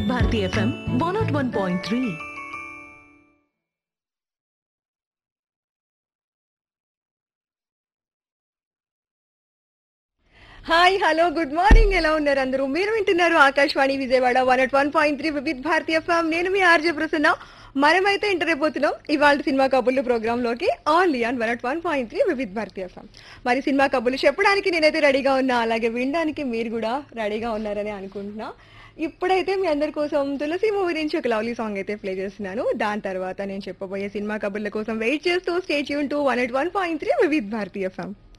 వివిధ Bharati FM 101.3. Hi hello good morning ఎలా ఉన్నారు అందరూ మీరు వింటున్నారు ఆకాశవాణి విజయవాడ 101.3 వివిధ్ భారతీయ ఎఫ్ఎం నేను మీ ఆర్జే ప్రసన్న మనమైతే ఎంటర్ అయిపోతున్నాం ఇవాళ సినిమా కబుర్లు ప్రోగ్రామ్ లోకి only on 101.3 Vividh Bharatiya FM మరి సినిమా కబుర్లు చెప్పడానికి నేనైతే రెడీగా ఉన్నా అలాగే వినడానికి మీరు కూడా రెడీగా ఉన్నారని అనుకుంటున్నా ఇప్పుడైతే మీ అందరి కోసం తులసి మూవీ నుంచి ఒక లవ్లీ సాంగ్ అయితే ప్లే చేస్తున్నాను దాని తర్వాత నేను చెప్పబోయే సినిమా కబుర్ల కోసం వెయిట్ చేస్తూ stay tune to 101.3 Vividh Bharatiya FM